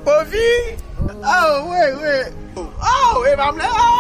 For V? Oh, wait. Oh, if I'm like, oh.